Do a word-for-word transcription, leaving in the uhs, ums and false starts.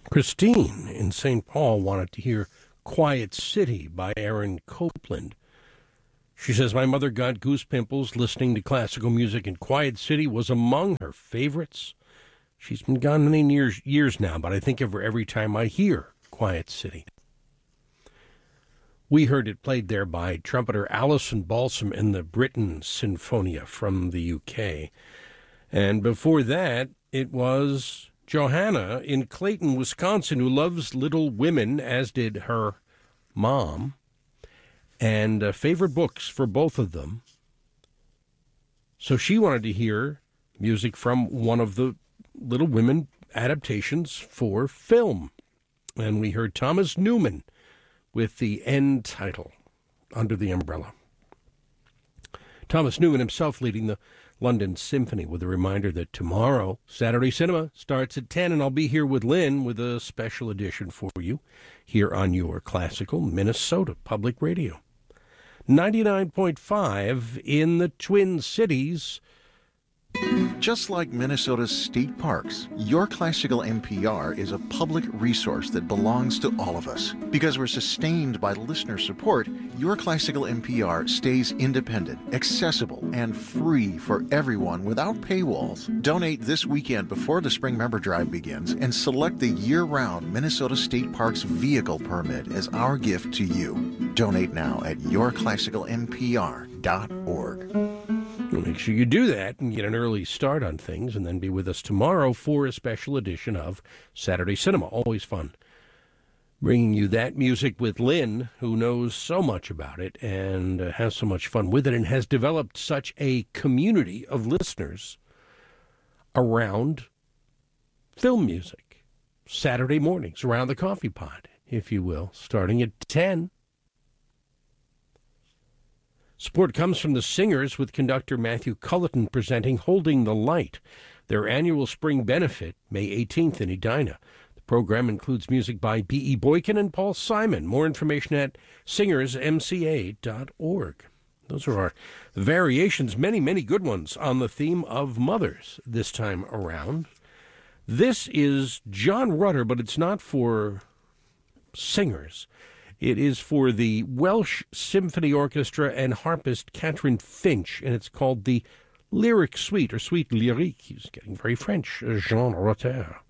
Christine in Saint Paul wanted to hear Quiet City by Aaron Copland. She says, my mother got goose pimples listening to classical music, and Quiet City was among her favorites. She's been gone many years, years now, but I think of her every time I hear Quiet City. We heard it played there by trumpeter Alison Balsam in the Britten Sinfonia from the U K. And before that, it was Johanna in Clayton, Wisconsin, who loves Little Women, as did her mom, and uh, favorite books for both of them. So she wanted to hear music from one of the Little Women adaptations for film. And we heard Thomas Newman with the end title, Under the Umbrella. Thomas Newman himself leading the London Symphony, with a reminder that tomorrow, Saturday Cinema, starts at ten, and I'll be here with Lynn with a special edition for you here on your classical Minnesota Public Radio. ninety-nine point five in the Twin Cities. Just like Minnesota's state parks, Your Classical N P R is a public resource that belongs to all of us. Because we're sustained by listener support, Your Classical N P R stays independent, accessible, and free for everyone without paywalls. Donate this weekend before the Spring Member Drive begins and select the year-round Minnesota State Parks vehicle permit as our gift to you. Donate now at your classical n p r dot org. Well, make sure you do that and get an early start on things, and then be with us tomorrow for a special edition of Saturday Cinema. Always fun bringing you that music with Lynn, who knows so much about it and uh, has so much fun with it, and has developed such a community of listeners around film music. Saturday mornings around the coffee pot, if you will, starting at ten. Support comes from the Singers, with conductor Matthew Culleton presenting Holding the Light, their annual spring benefit, May eighteenth in Edina. The program includes music by B E. Boykin and Paul Simon. More information at singers m c a dot org. Those are our variations, many, many good ones, on the theme of mothers this time around. This is John Rutter, but it's not for singers. It is for the Welsh Symphony Orchestra and harpist Catherine Finch, and it's called the Lyric Suite, or Suite Lyrique. He's getting very French, Jean Rutter.